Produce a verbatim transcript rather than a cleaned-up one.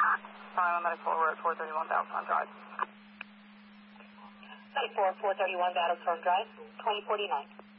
Sorry, I'm medical. We're at four thirty-one Battlestone Drive. Site four, four thirty-one Battlestone Drive, twenty forty-nine.